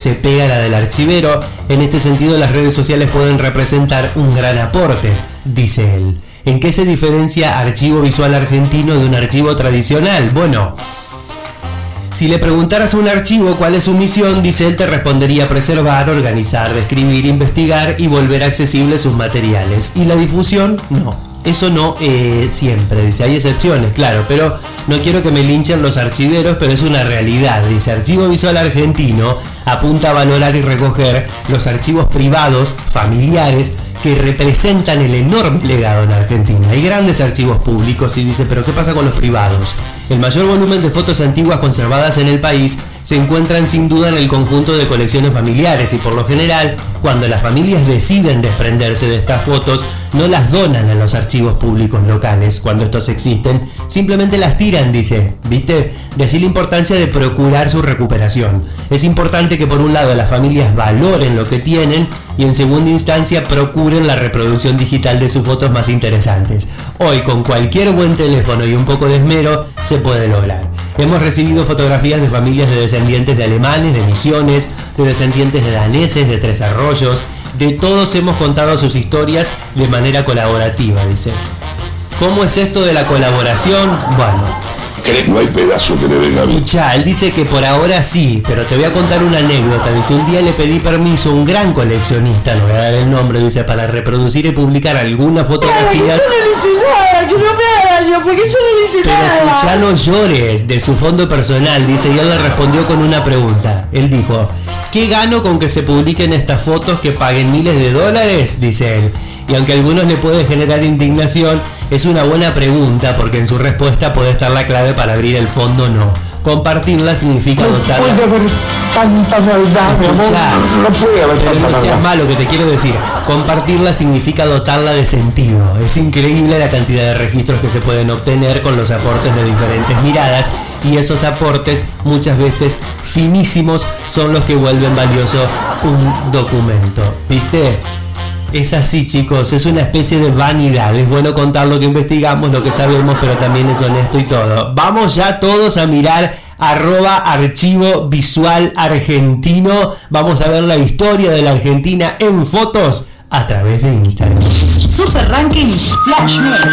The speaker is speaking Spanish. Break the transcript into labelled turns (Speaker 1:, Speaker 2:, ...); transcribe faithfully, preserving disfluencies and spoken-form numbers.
Speaker 1: se pega a la del archivero. En este sentido, las redes sociales pueden representar un gran aporte, dice él. ¿En qué se diferencia archivo visual argentino de un archivo tradicional? Bueno, si le preguntaras a un archivo cuál es su misión, dice él, te respondería preservar, organizar, describir, investigar y volver accesibles sus materiales. ¿Y la difusión? No. Eso no eh, siempre, dice, hay excepciones, claro, pero no quiero que me linchen los archiveros, pero es una realidad, dice. Archivo Visual Argentino apunta a valorar y recoger los archivos privados, familiares, que representan el enorme legado en Argentina. Hay grandes archivos públicos y dice, pero ¿qué pasa con los privados? El mayor volumen de fotos antiguas conservadas en el país se encuentran sin duda en el conjunto de colecciones familiares y por lo general, cuando las familias deciden desprenderse de estas fotos, no las donan a los archivos públicos locales cuando estos existen, simplemente las tiran, dice, ¿viste? De allí la importancia de procurar su recuperación. Es importante que por un lado las familias valoren lo que tienen y en segunda instancia procuren la reproducción digital de sus fotos más interesantes. Hoy con cualquier buen teléfono y un poco de esmero se puede lograr. Hemos recibido fotografías de familias de descendientes de alemanes, de Misiones, de descendientes de daneses, de Tres Arroyos. De todos hemos contado sus historias de manera colaborativa, dice. ¿Cómo es esto de la colaboración? Bueno,
Speaker 2: no hay pedazo que le venga bien.
Speaker 1: Escuchá, él dice que por ahora sí, pero te voy a contar una anécdota. Dice, un día le pedí permiso a un gran coleccionista, no voy a dar el nombre, dice, para reproducir y publicar algunas fotografías.
Speaker 3: Que no me haga daño, porque yo no hice
Speaker 1: Pero
Speaker 3: nada.
Speaker 1: escuchá, no llores, de su fondo personal, dice, y él le respondió con una pregunta. Él dijo, ¿qué gano con que se publiquen estas fotos que paguen miles de dólares? Dice él. Y aunque a algunos le puede generar indignación, es una buena pregunta porque en su respuesta puede estar la clave para abrir el fondo no. Compartirla significa
Speaker 3: No
Speaker 1: dotarla.
Speaker 3: puede haber tanta maldad, mi amor.
Speaker 1: Escuchá,
Speaker 3: No puede haber
Speaker 1: pero
Speaker 3: tanta
Speaker 1: no seas
Speaker 3: maldad.
Speaker 1: malo, que te quiero decir. Compartirla significa dotarla de sentido. Es increíble la cantidad de registros que se pueden obtener con los aportes de diferentes miradas y esos aportes, muchas veces finísimos, son los que vuelven valioso un documento. ¿Viste? Es así, chicos, es una especie de vanidad. Es bueno contar lo que investigamos, lo que sabemos, pero también es honesto y todo. Vamos ya todos a mirar arroba archivo visual argentino. Vamos a ver la historia de la Argentina en fotos a través de Instagram.
Speaker 4: Super Ranking Flash Mix.